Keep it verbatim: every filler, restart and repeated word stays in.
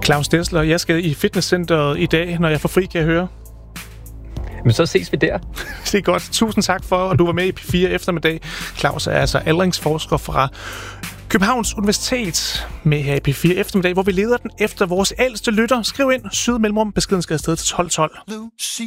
Claus Dessler, jeg skal i fitnesscenteret i dag, når jeg får fri, kan jeg høre. Men så ses vi der. Det er godt. Tusind tak for, at du var med i P fire eftermiddag. Claus er altså aldringsforsker fra Københavns Universitet med her i P fire eftermiddag, hvor vi leder den efter vores ældste lytter. Skriv ind, syd mellemrum, beskeden skal afsted til tolv tolv.